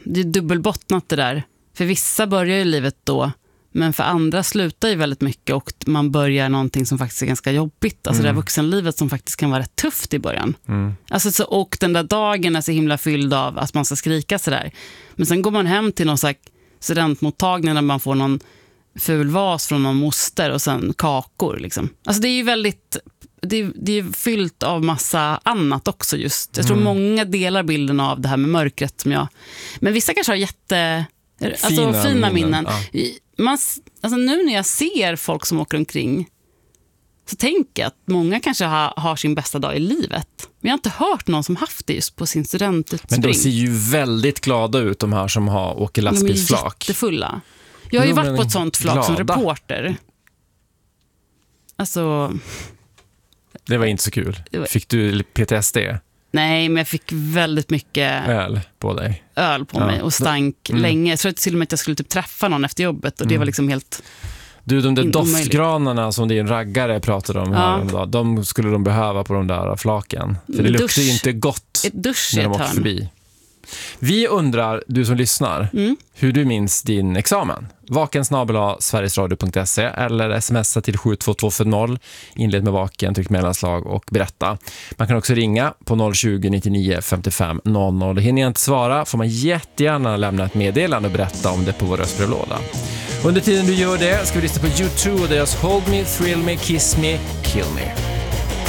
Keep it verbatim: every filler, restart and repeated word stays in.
det är dubbelbottnat det där. För vissa börjar ju livet då, men för andra slutar ju väldigt mycket och man börjar någonting som faktiskt är ganska jobbigt. Alltså mm. det här vuxenlivet som faktiskt kan vara rätt tufft i början. Mm. Alltså så, och den där dagen är så himla fylld av att man ska skrika sådär. Men sen går man hem till någon slags studentmottagning där man får någon ful vas från någon moster och sen kakor liksom. Alltså det är ju väldigt, det är, det är fyllt av massa annat också just. Jag tror mm. många delar bilden av det här med mörkret som jag, men vissa kanske har jätte alltså fina, fina minnen. minnen. Ja. Man, alltså nu när jag ser folk som åker omkring så tänker jag att många kanske har, har sin bästa dag i livet. Men jag har inte hört någon som haft det just på sin studentutspring. Men de ser ju väldigt glada ut, de här som har åker lastbilsflak. De är jättefulla. Jag har ju jo, varit på ett sånt flak glada. Som reporter. Alltså... Det var inte så kul. Var... Fick du P T S D? Nej, men jag fick väldigt mycket öl på dig. Öl på ja. mig och stank mm. länge. Jag tror till och med att jag skulle typ träffa någon efter jobbet och det mm. var liksom helt... Du, de där doftgranarna som din raggare pratade om här ja. dag, de skulle de behöva på de där flaken. För det luktar ju inte gott ett dusch när de åker förbi. Vi undrar, du som lyssnar, mm. hur du minns din examen. Vaken snabel-a sverigesradio punkt se eller smsa till sju två två fyra noll. Inled med vaken, tryck mellanslag och berätta. Man kan också ringa på noll tjugo nittionio femtiofem noll noll. Hinner jag inte svara får man jättegärna lämna ett meddelande och berätta om det på vår röstbrevlåda. Under tiden du gör det ska vi lyssna på U två och deras Hold Me, Thrill Me, Kiss Me, Kill Me.